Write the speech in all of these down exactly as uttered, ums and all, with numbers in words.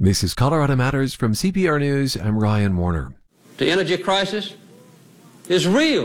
This is Colorado Matters from C P R News. I'm Ryan Warner. The energy crisis is real.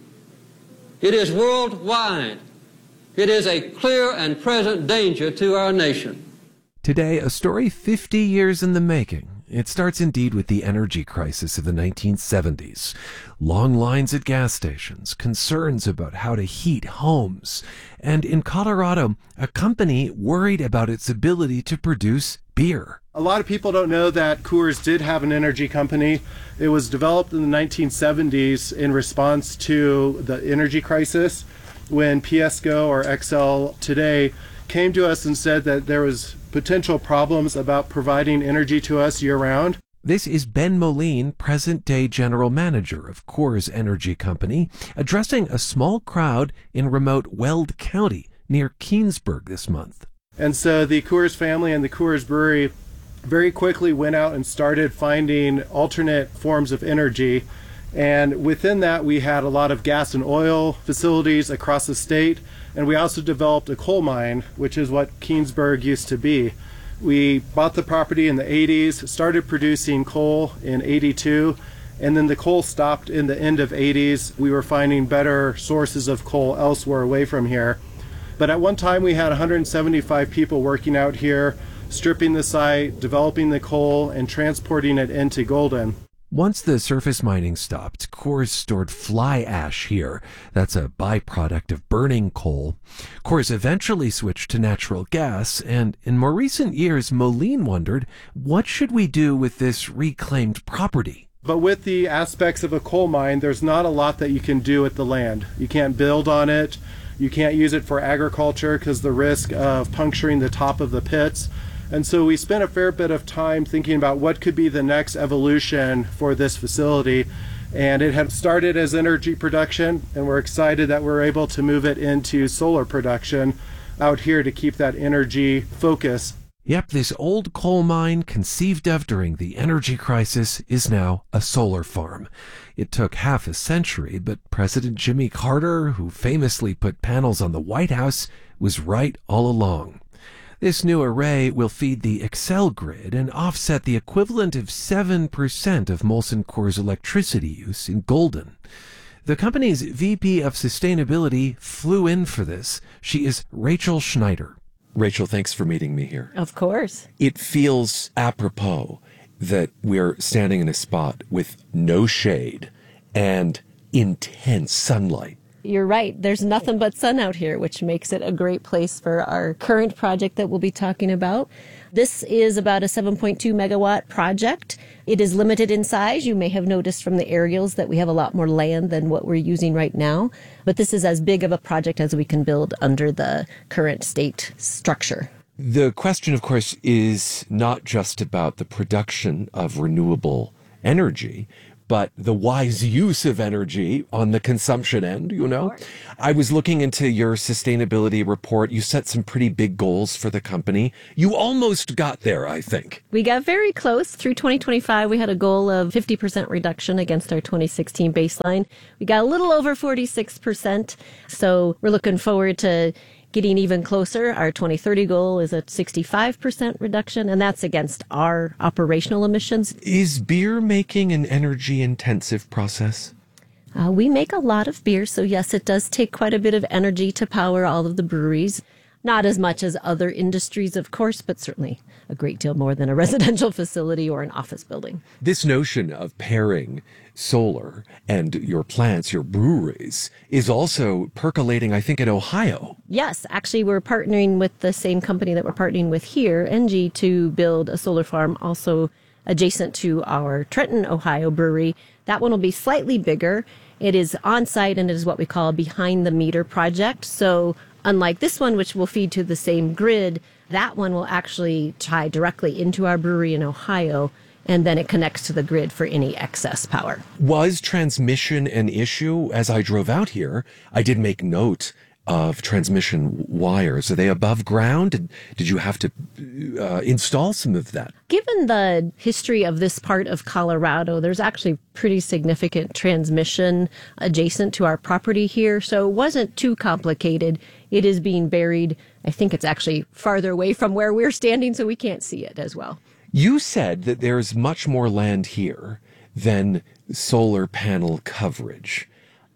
It is worldwide. It is a clear and present danger to our nation. Today, a story fifty years in the making. It starts indeed with the energy crisis of the nineteen seventies. Long lines at gas stations, concerns about how to heat homes, and in Colorado, a company worried about its ability to produce beer. A lot of people don't know that Coors did have an energy company. It was developed in the nineteen seventies in response to the energy crisis when PSCo or Xcel today came to us and said that there was potential problems about providing energy to us year-round. This is Ben Moline, present-day general manager of Coors Energy Company, addressing a small crowd in remote Weld County near Keansburg this month. And so the Coors family and the Coors Brewery very quickly went out and started finding alternate forms of energy. And within that, we had a lot of gas and oil facilities across the state. And we also developed a coal mine, which is what Keansburg used to be. We bought the property in the eighties, started producing coal in eighty-two, and then the coal stopped in the end of eighties. We were finding better sources of coal elsewhere away from here. But at one time, we had one hundred seventy-five people working out here, stripping the site, developing the coal, and transporting it into Golden. Once the surface mining stopped, Coors stored fly ash here. That's a byproduct of burning coal. Coors eventually switched to natural gas, and in more recent years, Moline wondered, what should we do with this reclaimed property? But with the aspects of a coal mine, there's not a lot that you can do with the land. You can't build on it. You can't use it for agriculture because the risk of puncturing the top of the pits. And so we spent a fair bit of time thinking about what could be the next evolution for this facility. And it had started as energy production, and we're excited that we're able to move it into solar production out here to keep that energy focus. Yep, this old coal mine, conceived of during the energy crisis, is now a solar farm. It took half a century, but President Jimmy Carter, who famously put panels on the White House, was right all along. This new array will feed the Xcel grid and offset the equivalent of seven percent of Molson Coors electricity use in Golden. The company's V P of Sustainability flew in for this. She is Rachel Schneider. Rachel, thanks for meeting me here. Of course. It feels apropos that we're standing in a spot with no shade and intense sunlight. You're right. There's nothing but sun out here, which makes it a great place for our current project that we'll be talking about. This is about a seven point two megawatt project. It is limited in size. You may have noticed from the aerials that we have a lot more land than what we're using right now. But this is as big of a project as we can build under the current state structure. The question, of course, is not just about the production of renewable energy, but the wise use of energy on the consumption end, you know. I was looking into your sustainability report. You set some pretty big goals for the company. You almost got there, I think. We got very close. Through twenty twenty-five, we had a goal of fifty percent reduction against our twenty sixteen baseline. We got a little over forty-six percent. So we're looking forward to getting even closer. Our twenty thirty goal is a sixty-five percent reduction, and that's against our operational emissions. Is beer making an energy-intensive process? Uh, we make a lot of beer, so yes, it does take quite a bit of energy to power all of the breweries. Not as much as other industries, of course, but certainly a great deal more than a residential facility or an office building. This notion of pairing solar and your plants, your breweries, is also percolating, I think, in Ohio. Yes, actually, we're partnering with the same company that we're partnering with here, Engie, to build a solar farm also adjacent to our Trenton, Ohio brewery. That one will be slightly bigger. It is on-site, and it is what we call a behind-the-meter project. So unlike this one, which will feed to the same grid, that one will actually tie directly into our brewery in Ohio, and then it connects to the grid for any excess power. Was transmission an issue? As I drove out here, I did make note of transmission wires. Are they above ground? Did, did you have to uh, install some of that? Given the history of this part of Colorado, there's actually pretty significant transmission adjacent to our property here, so it wasn't too complicated. It is being buried. I think it's actually farther away from where we're standing, so we can't see it as well. You said that there's much more land here than solar panel coverage.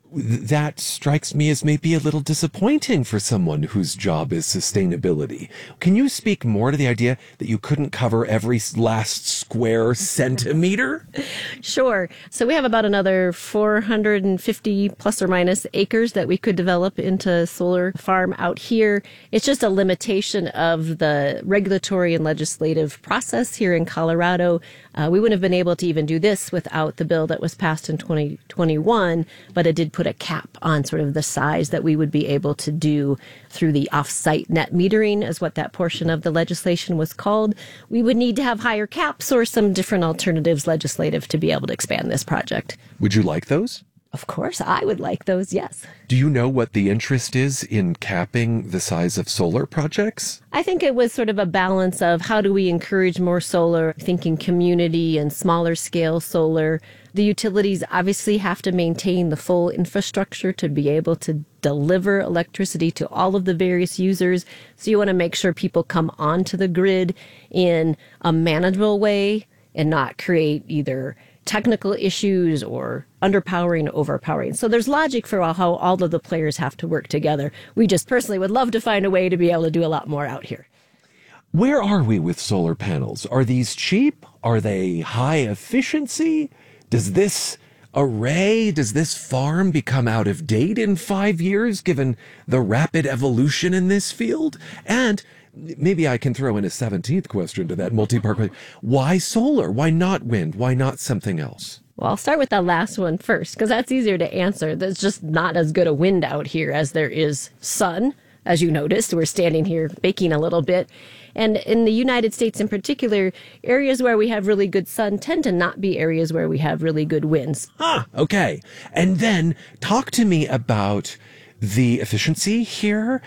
That strikes me as maybe a little disappointing for someone whose job is sustainability. Can you speak more to the idea that you couldn't cover every last square centimeter? Sure. So we have about another four hundred fifty plus or minus acres that we could develop into solar farm out here. It's just a limitation of the regulatory and legislative process here in Colorado. Uh, we wouldn't have been able to even do this without the bill that was passed in twenty twenty-one, but it did put a cap on sort of the size that we would be able to do through the off-site net metering, is what that portion of the legislation was called. We would need to have higher caps or some different alternatives legislative to be able to expand this project. Would you like those? Of course, I would like those, yes. Do you know what the interest is in capping the size of solar projects? I think it was sort of a balance of how do we encourage more solar, thinking community and smaller scale solar. The utilities obviously have to maintain the full infrastructure to be able to deliver electricity to all of the various users. So you want to make sure people come onto the grid in a manageable way and not create either technical issues or underpowering, overpowering. So there's logic for how all of the players have to work together. We just personally would love to find a way to be able to do a lot more out here. Where are we with solar panels? Are these cheap? Are they high efficiency? Does this array, does this farm become out of date in five years, given the rapid evolution in this field? And maybe I can throw in a seventeenth question to that multi-part question. Why solar? Why not wind? Why not something else? Well, I'll start with the last one first, because that's easier to answer. There's just not as good a wind out here as there is sun. As you noticed, we're standing here baking a little bit. And in the United States in particular, areas where we have really good sun tend to not be areas where we have really good winds. Ah, okay. And then talk to me about the efficiency here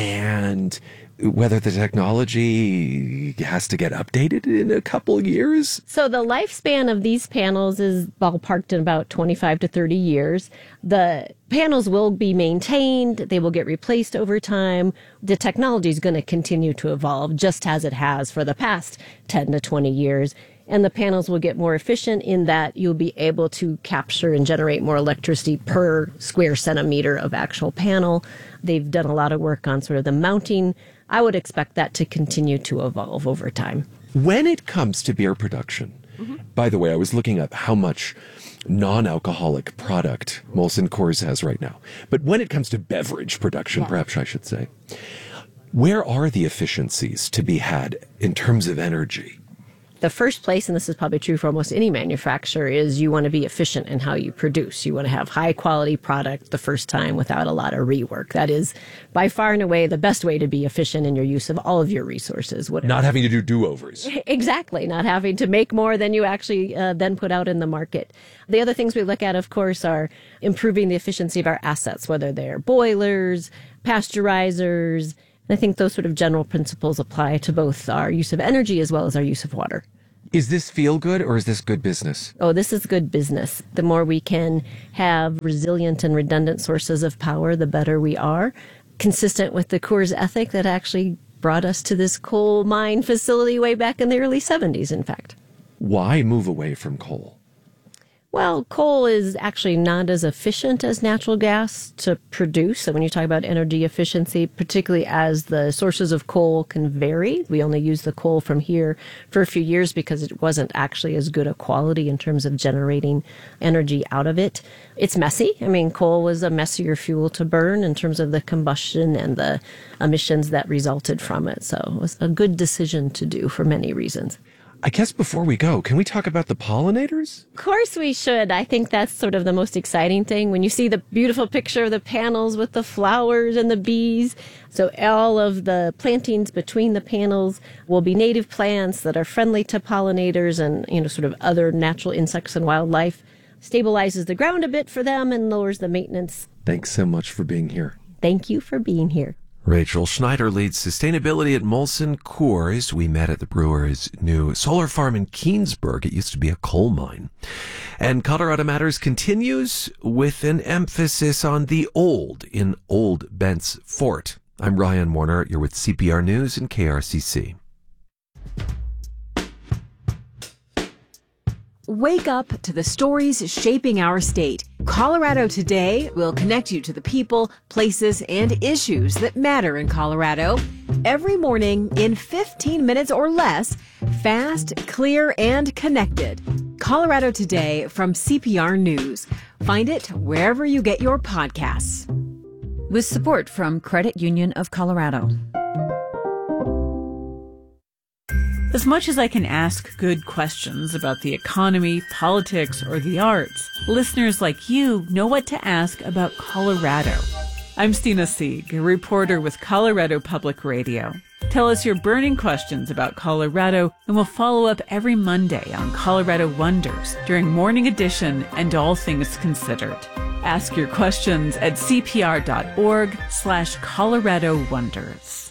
and whether the technology has to get updated in a couple years. So the lifespan of these panels is ballparked in about twenty-five to thirty years. The panels will be maintained. They will get replaced over time. The technology is going to continue to evolve just as it has for the past ten to twenty years. And the panels will get more efficient in that you'll be able to capture and generate more electricity per square centimeter of actual panel. They've done a lot of work on sort of the mounting. I would expect that to continue to evolve over time. When it comes to beer production, mm-hmm. By the way, I was looking up how much non-alcoholic product Molson Coors has right now. But when it comes to beverage production, yeah. perhaps I should say, where are the efficiencies to be had in terms of energy? The first place, and this is probably true for almost any manufacturer, is you want to be efficient in how you produce. You want to have high quality product the first time without a lot of rework. That is by far and away the best way to be efficient in your use of all of your resources. Whatever. Not having to do do-overs. Exactly. Not having to make more than you actually uh, then put out in the market. The other things we look at, of course, are improving the efficiency of our assets, whether they're boilers, pasteurizers. I think those sort of general principles apply to both our use of energy as well as our use of water. Is this feel good or is this good business? Oh, this is good business. The more we can have resilient and redundant sources of power, the better we are. Consistent with the Coors ethic that actually brought us to this coal mine facility way back in the early seventies, in fact. Why move away from coal? Well, coal is actually not as efficient as natural gas to produce. So when you talk about energy efficiency, particularly as the sources of coal can vary, we only use the coal from here for a few years because it wasn't actually as good a quality in terms of generating energy out of it. It's messy. I mean, coal was a messier fuel to burn in terms of the combustion and the emissions that resulted from it. So it was a good decision to do for many reasons. I guess before we go, can we talk about the pollinators? Of course we should. I think that's sort of the most exciting thing. When you see the beautiful picture of the panels with the flowers and the bees. So all of the plantings between the panels will be native plants that are friendly to pollinators and, you know, sort of other natural insects and wildlife. Stabilizes the ground a bit for them and lowers the maintenance. Thanks so much for being here. Thank you for being here. Rachel Schneider leads sustainability at Molson Coors. We met at the brewer's new solar farm in Keensburg. It used to be a coal mine. And Colorado Matters continues with an emphasis on the old in Old Bent's Fort. I'm Ryan Warner. You're with C P R News and K R C C. wake up to the stories shaping our state. Colorado Today will connect you to the people, places, and issues that matter in Colorado. Every morning in fifteen minutes or less, fast, clear, and connected. Colorado Today from C P R News. Find it wherever you get your podcasts. With support from Credit Union of Colorado. As much as I can ask good questions about the economy, politics, or the arts, listeners like you know what to ask about Colorado. I'm Stina Sieg, a reporter with Colorado Public Radio. Tell us your burning questions about Colorado, and we'll follow up every Monday on Colorado Wonders during Morning Edition and All Things Considered. Ask your questions at cpr.org slash Colorado Wonders.